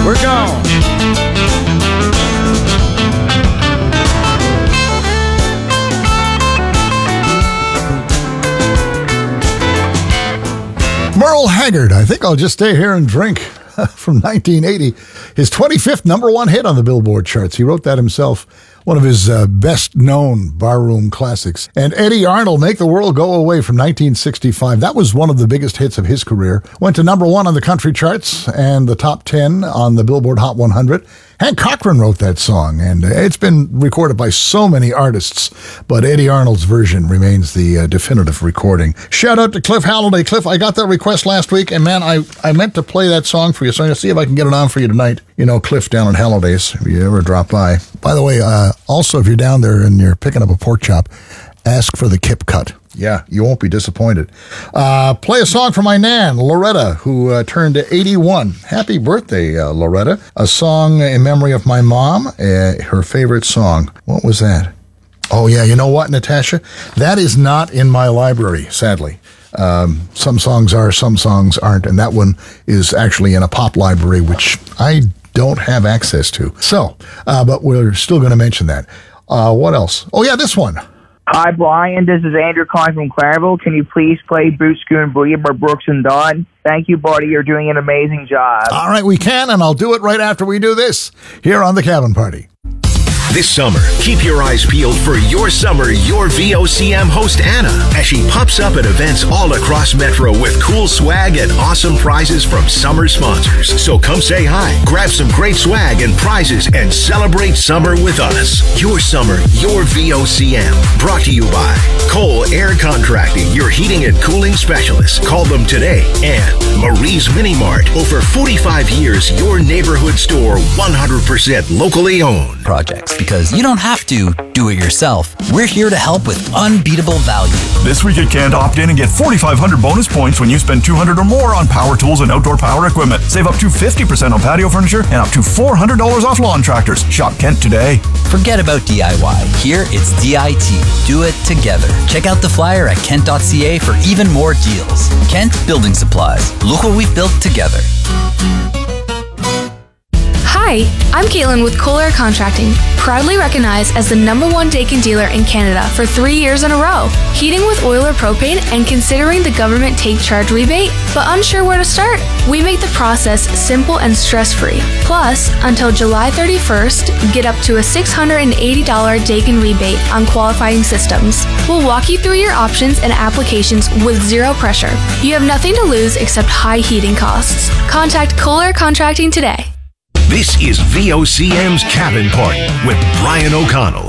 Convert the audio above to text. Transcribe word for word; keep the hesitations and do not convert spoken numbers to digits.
We're gone. Merle Haggard, I think I'll just stay here and drink, from nineteen eighty. His twenty-fifth number one hit on the Billboard charts. He wrote that himself. One of his uh, best-known barroom classics. And Eddie Arnold, Make the World Go Away from nineteen sixty-five. That was one of the biggest hits of his career. Went to number one on the country charts and the top ten on the Billboard Hot one hundred. Hank Cochran wrote that song, and it's been recorded by so many artists, but Eddie Arnold's version remains the uh, definitive recording. Shout out to Cliff Halliday. Cliff, I got that request last week, and man, I, I meant to play that song for you, so I'm going to see if I can get it on for you tonight. You know, Cliff down at Halliday's, if you ever drop by. By the way, uh, also, if you're down there and you're picking up a pork chop, ask for the Kip Cut. Yeah, you won't be disappointed. Uh, play a song for my nan, Loretta, who uh, turned eighty-one. Happy birthday, uh, Loretta. A song in memory of my mom, uh, her favorite song. What was that? Oh, yeah, you know what, Natasha? That is not in my library, sadly. Um, some songs are, some songs aren't, and that one is actually in a pop library, which I don't have access to. So, uh, but we're still going to mention that. Uh, what else? Oh, yeah, this one. Hi, Brian. This is Andrew calling from Clareville. Can you please play Boot Scoon Boogie by Brooks and Dunn? Thank you, buddy. You're doing an amazing job. All right, we can, and I'll do it right after we do this here on The Cabin Party. This summer, keep your eyes peeled for Your Summer, Your V O C M host Anna, as she pops up at events all across Metro with cool swag and awesome prizes from summer sponsors. So come say hi, grab some great swag and prizes, and celebrate summer with us. Your Summer, Your V O C M. Brought to you by Cole Air Contracting, your heating and cooling specialist. Call them today. And Marie's Mini Mart. Over forty-five years, your neighborhood store, one hundred percent locally owned. Projects. Because you don't have to do it yourself. We're here to help with unbeatable value. This week at Kent, opt in and get forty-five hundred bonus points when you spend two hundred or more on power tools and outdoor power equipment. Save up to fifty percent on patio furniture and up to four hundred dollars off lawn tractors. Shop Kent today. Forget about D I Y. Here it's D I T. Do it together. Check out the flyer at kent dot c a for even more deals. Kent Building Supplies. Look what we've built together. Hi, I'm Caitlin with Cole Air Contracting, proudly recognized as the number one Daikin dealer in Canada for three years in a row. Heating with oil or propane and considering the government take charge rebate, but unsure where to start? We make the process simple and stress-free. Plus, until July thirty-first, get up to a six hundred eighty dollars Daikin rebate on qualifying systems. We'll walk you through your options and applications with zero pressure. You have nothing to lose except high heating costs. Contact Cole Air Contracting today. This is V O C M's Cabin Party with Brian O'Connell.